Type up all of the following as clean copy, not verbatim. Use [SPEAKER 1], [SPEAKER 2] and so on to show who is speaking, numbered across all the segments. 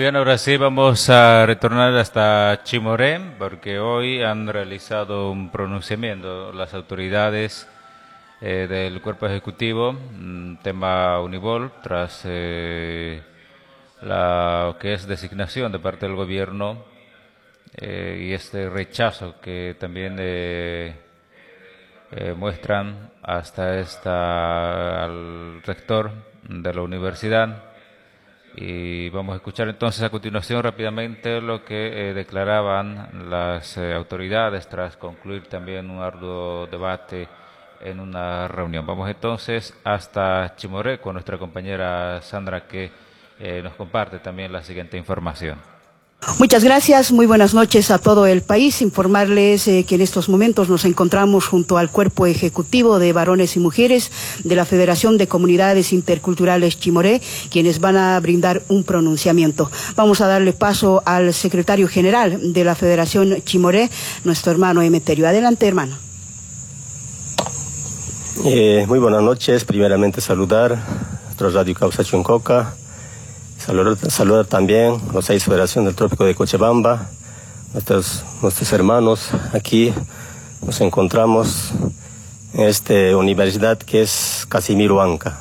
[SPEAKER 1] bien, ahora sí vamos a retornar hasta Chimoré porque hoy han realizado un pronunciamiento las autoridades del cuerpo ejecutivo, tema Unibol, tras la que es designación de parte del gobierno y este rechazo que también muestran al rector de la universidad. Y vamos a escuchar entonces a continuación rápidamente lo que declaraban las autoridades tras concluir también un arduo debate en una reunión. Vamos entonces hasta Chimoré con nuestra compañera Sandra que nos comparte también la siguiente información.
[SPEAKER 2] Muchas gracias, muy buenas noches a todo el país. Informarles que en estos momentos nos encontramos junto al cuerpo ejecutivo de varones y mujeres de la Federación de Comunidades Interculturales Chimoré, quienes van a brindar un pronunciamiento. Vamos a darle paso al secretario general de la Federación Chimoré, nuestro hermano Emeterio. Adelante, hermano.
[SPEAKER 3] Muy buenas noches. Primeramente saludar a nuestro Radio Causa Chuncoca. Saludar también a las 6 federaciones del Trópico de Cochabamba, nuestros hermanos. Aquí nos encontramos en esta universidad que es Casimiro Anca.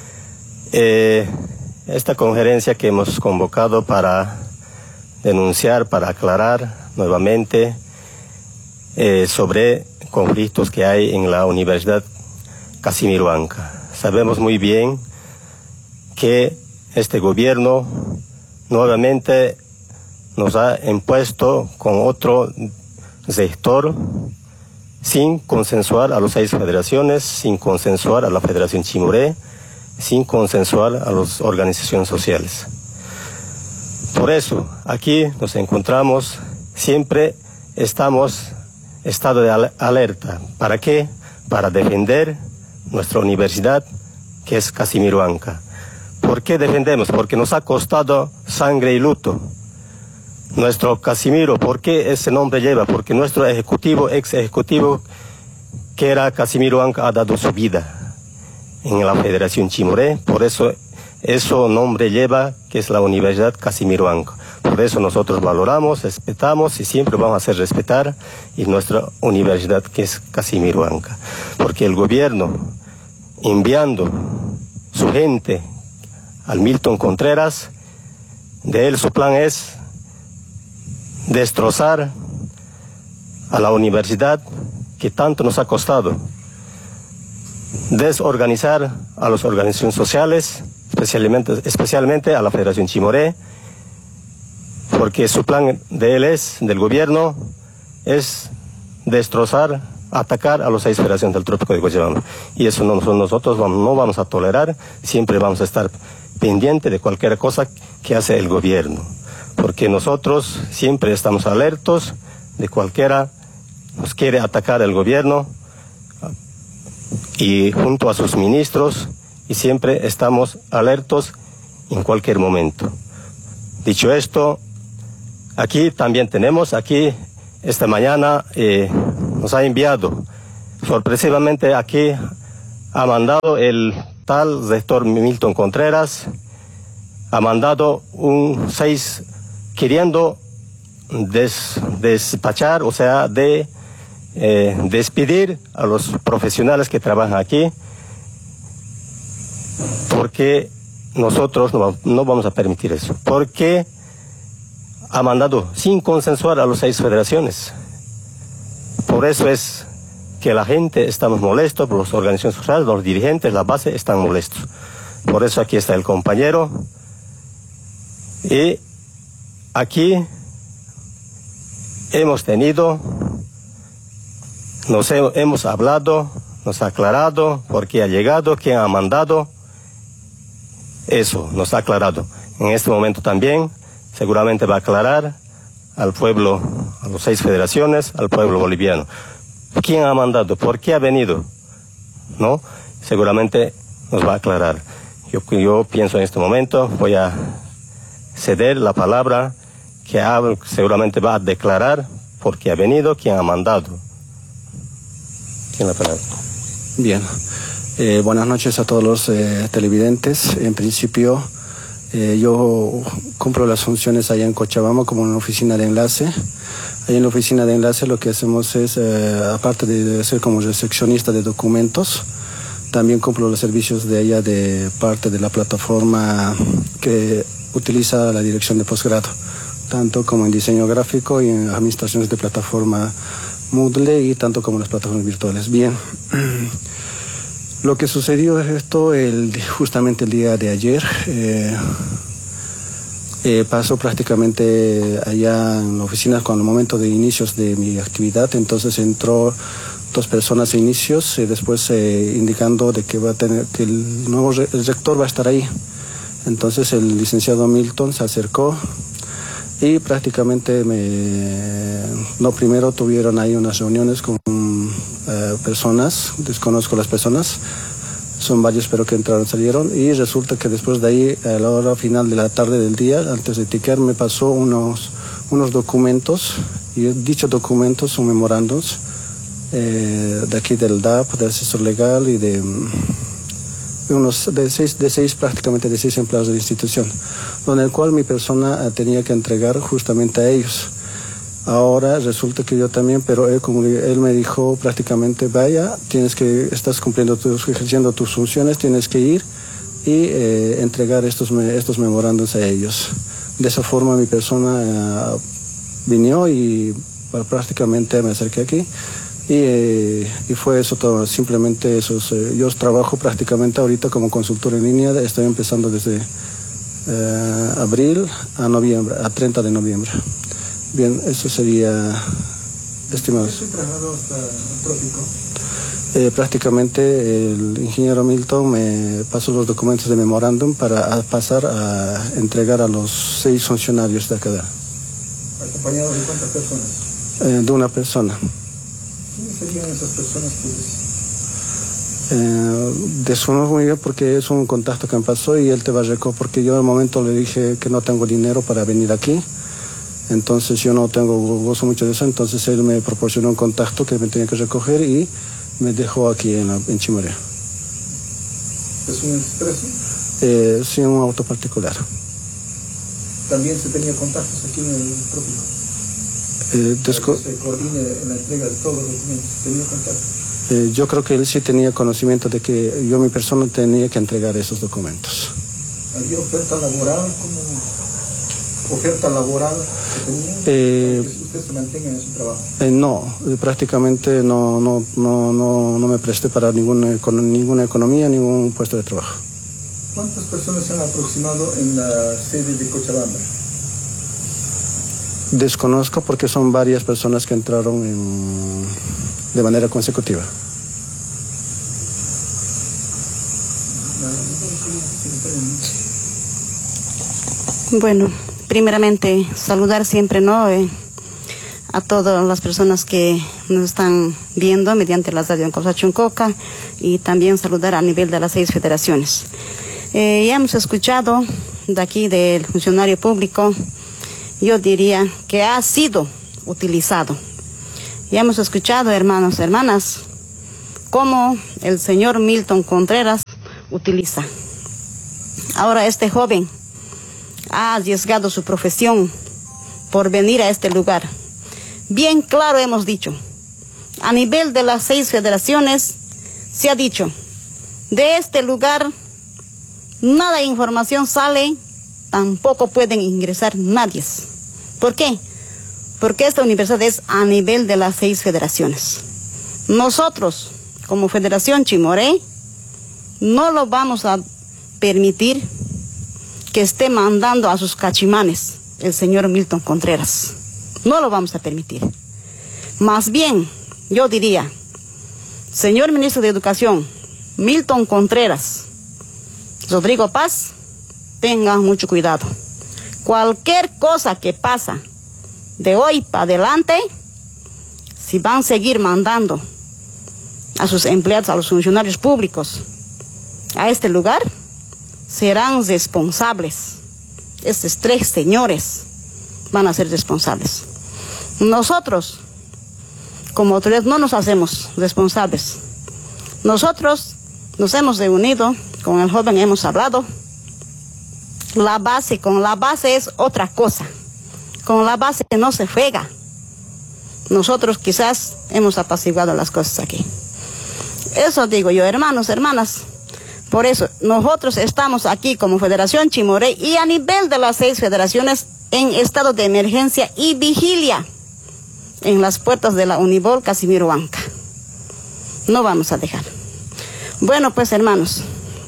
[SPEAKER 3] Esta conferencia que hemos convocado para denunciar, para aclarar nuevamente sobre conflictos que hay en la Universidad Casimiro Anca. Sabemos muy bien que este gobierno nuevamente nos ha impuesto con otro sector sin consensuar a las 6 federaciones, sin consensuar a la Federación Chimoré, sin consensuar a las organizaciones sociales. Por eso, aquí nos encontramos, siempre estamos en estado de alerta. ¿Para qué? Para defender nuestra universidad, que es Casimiro Anca. ¿Por qué defendemos? Porque nos ha costado sangre y luto. Nuestro Casimiro, ¿por qué ese nombre lleva? Porque nuestro ex ejecutivo, que era Casimiro Anca, ha dado su vida en la Federación Chimoré. Por eso, ese nombre lleva, que es la Universidad Casimiro Anca. Por eso nosotros valoramos, respetamos y siempre vamos a hacer respetar y nuestra universidad, que es Casimiro Anca. Porque el gobierno, enviando su gente al Milton Contreras, de él su plan es destrozar a la universidad que tanto nos ha costado, desorganizar a las organizaciones sociales, especialmente a la Federación Chimoré, porque su plan de él del gobierno, es destrozar, atacar a las 6 federaciones del Trópico de Cochabamba. Y eso nosotros no vamos a tolerar, siempre vamos a estar pendiente de cualquier cosa que hace el gobierno, porque nosotros siempre estamos alertos de cualquiera nos quiere atacar el gobierno y junto a sus ministros, y siempre estamos alertos en cualquier momento. Dicho esto, aquí también tenemos, esta mañana nos ha enviado, sorpresivamente aquí ha mandado el tal rector Milton Contreras, ha mandado un 6 queriendo despachar, o sea, despedir a los profesionales que trabajan aquí, porque nosotros no vamos a permitir eso, porque ha mandado sin consensuar a las 6 federaciones. Por eso es que la gente estamos molestos, las organizaciones sociales, los dirigentes, la base están molestos. Por eso aquí está el compañero. Y aquí hemos hemos hablado, nos ha aclarado por qué ha llegado, quién ha mandado. Eso nos ha aclarado. En este momento también seguramente va a aclarar al pueblo, a las 6 federaciones, al pueblo boliviano. ¿Quién ha mandado? ¿Por qué ha venido? ¿No? Seguramente nos va a aclarar. Yo pienso en este momento, voy a ceder la palabra que seguramente va a declarar por qué ha venido, quién ha mandado. Tiene la palabra.
[SPEAKER 4] Bien. Buenas noches a todos los televidentes. En principio, Yo cumplo las funciones allá en Cochabamba como en la oficina de enlace. Ahí en la oficina de enlace lo que hacemos es, aparte de ser como recepcionista de documentos, también cumplo los servicios de allá de parte de la plataforma que utiliza la dirección de posgrado, tanto como en diseño gráfico y en administraciones de plataforma Moodle y tanto como las plataformas virtuales. Bien, lo que sucedió es esto justamente el día de ayer. Pasó prácticamente allá en la oficina con el momento de inicios de mi actividad, entonces entró 2 personas de inicios, después indicando de que va a tener que el rector va a estar ahí. Entonces el licenciado Milton se acercó y prácticamente primero tuvieron ahí unas reuniones con personas, desconozco las personas, son varios pero que entraron, salieron, y resulta que después de ahí, a la hora final de la tarde del día, antes de tiquear, me pasó unos documentos, y dichos documentos son memorandos de aquí del DAP, del asesor legal y de prácticamente de seis empleados de la institución, donde el cual mi persona tenía que entregar justamente a ellos. Ahora resulta que yo también, pero él me dijo prácticamente, vaya, estás ejerciendo tus funciones, tienes que ir y entregar estos memorandos a ellos. De esa forma mi persona vino y prácticamente me acerqué aquí. Y fue eso todo, simplemente eso. Yo trabajo prácticamente ahorita como consultor en línea, estoy empezando desde abril a 30 de noviembre. Bien, eso sería, estimados.
[SPEAKER 5] ¿Qué trasladó hasta el trópico?
[SPEAKER 4] Prácticamente el ingeniero Milton me pasó los documentos de memorándum para pasar a entregar a los 6 funcionarios de acá.
[SPEAKER 5] ¿Acompañado de cuántas personas?
[SPEAKER 4] De una persona.
[SPEAKER 5] ¿Quiénes serían esas personas?
[SPEAKER 4] Desconozco muy bien porque es un contacto que me pasó y él te va a recoger, porque yo al momento le dije que no tengo dinero para venir aquí, entonces yo no gozo mucho de eso, entonces él me proporcionó un contacto que me tenía que recoger y me dejó aquí en Chimoré.
[SPEAKER 5] ¿Es un expreso?
[SPEAKER 4] Sí, un auto particular.
[SPEAKER 5] ¿También se tenía contactos aquí en el trópico? Para que se coordine la entrega de todos los documentos. ¿Tenía contacto?
[SPEAKER 4] Yo creo que él sí tenía conocimiento de que yo, mi persona, tenía que entregar esos documentos.
[SPEAKER 5] ¿Había oferta laboral? ¿Cómo oferta laboral que tenía? ¿Que usted se mantenga en su trabajo?
[SPEAKER 4] No, prácticamente no me presté para ninguna economía, ningún puesto de trabajo.
[SPEAKER 5] ¿Cuántas personas se han aproximado en la sede de Cochabamba?
[SPEAKER 4] Desconozco porque son varias personas que entraron de manera consecutiva.
[SPEAKER 2] Bueno, primeramente saludar siempre, ¿no? A todas las personas que nos están viendo mediante la radio en Costa y también saludar a nivel de las 6 federaciones. Ya hemos escuchado de aquí del funcionario público, yo diría que ha sido utilizado. Ya hemos escuchado, hermanos, hermanas, cómo el señor Milton Contreras utiliza. Ahora este joven ha arriesgado su profesión por venir a este lugar. Bien claro hemos dicho, a nivel de las 6 federaciones se ha dicho, de este lugar nada de información sale, tampoco pueden ingresar nadie. ¿Por qué? Porque esta universidad es a nivel de las 6 federaciones. Nosotros, como Federación Chimoré, no lo vamos a permitir que esté mandando a sus cachimanes el señor Milton Contreras. No lo vamos a permitir. Más bien, yo diría, señor Ministro de Educación, Milton Contreras, Rodrigo Paz, tengan mucho cuidado. Cualquier cosa que pasa de hoy para adelante, si van a seguir mandando a sus empleados, a los funcionarios públicos, a este lugar, serán responsables. Estos 3 señores van a ser responsables. Nosotros, como autoridad, no nos hacemos responsables. Nosotros nos hemos reunido con el joven, hemos hablado La base, con la base es otra cosa. Con la base no se juega. Nosotros quizás hemos apaciguado las cosas aquí. Eso digo yo, hermanos, hermanas. Por eso, nosotros estamos aquí como Federación Chimoré y a nivel de las 6 federaciones en estado de emergencia y vigilia en las puertas de la Unibol Casimiro Huanca. No vamos a dejar. Bueno, pues hermanos,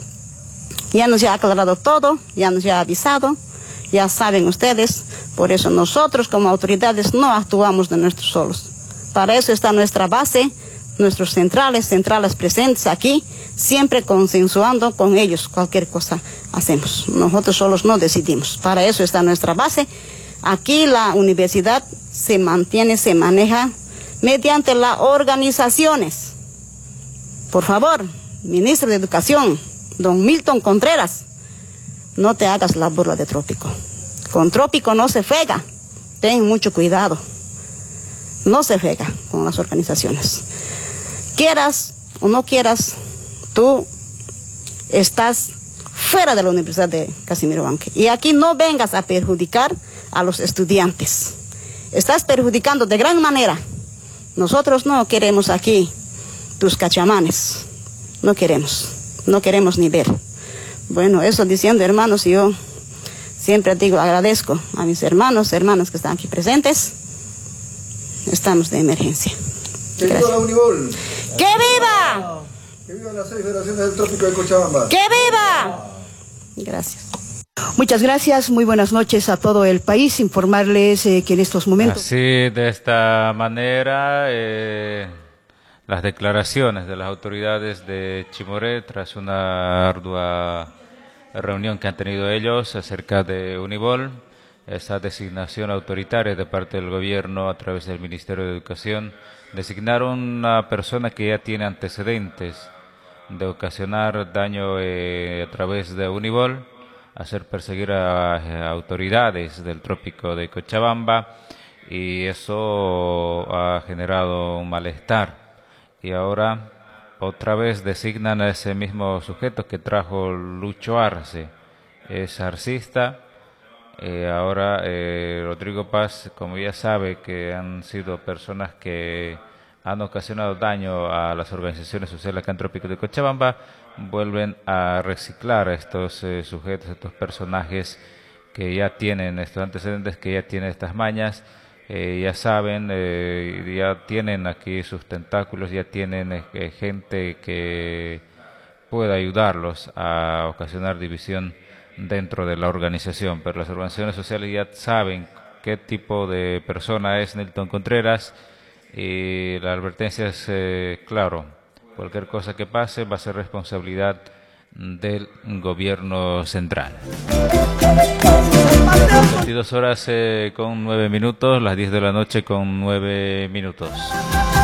[SPEAKER 2] ya nos ha aclarado todo, ya nos ha avisado, ya saben ustedes, por eso nosotros como autoridades no actuamos de nosotros solos. Para eso está nuestra base, nuestros centrales presentes aquí, siempre consensuando con ellos cualquier cosa hacemos. Nosotros solos no decidimos. Para eso está nuestra base. Aquí la universidad se mantiene, se maneja mediante las organizaciones. Por favor, ministro de Educación, don Milton Contreras, no te hagas la burla de Trópico. Con Trópico no se juega. Ten mucho cuidado. No se juega con las organizaciones. Quieras o no quieras, tú estás fuera de la Universidad de Casimiro Huanca. Y aquí no vengas a perjudicar a los estudiantes. Estás perjudicando de gran manera. Nosotros no queremos aquí tus cachamanes. No queremos ni ver. Bueno, eso diciendo, hermanos, yo siempre digo, agradezco a mis hermanas que están aquí presentes. Estamos de emergencia.
[SPEAKER 5] ¡Que viva la Unibol!
[SPEAKER 2] ¡Que viva!
[SPEAKER 5] ¡Que viva las 6 federaciones del Trópico de Cochabamba!
[SPEAKER 2] ¡Que viva! Gracias.
[SPEAKER 6] Muchas gracias, muy buenas noches a todo el país. Informarles que en estos momentos...
[SPEAKER 1] Así, de esta manera, las declaraciones de las autoridades de Chimoré tras una ardua reunión que han tenido ellos acerca de Unibol, esa designación autoritaria de parte del gobierno a través del Ministerio de Educación, designaron una persona que ya tiene antecedentes de ocasionar daño a través de Unibol, hacer perseguir a autoridades del trópico de Cochabamba, y eso ha generado un malestar. Y ahora otra vez designan a ese mismo sujeto que trajo Lucho Arce, es arcista. Ahora Rodrigo Paz, como ya sabe que han sido personas que han ocasionado daño a las organizaciones sociales acá en Trópico de Cochabamba, vuelven a reciclar a estos sujetos, estos personajes que ya tienen estos antecedentes, que ya tienen estas mañas, ya saben, ya tienen aquí sus tentáculos, ya tienen gente que pueda ayudarlos a ocasionar división dentro de la organización. Pero las organizaciones sociales ya saben qué tipo de persona es Nilton Contreras, y la advertencia es, claro, cualquier cosa que pase va a ser responsabilidad del gobierno central. 22 horas con 9 minutos, las 10 de la noche con 9 minutos.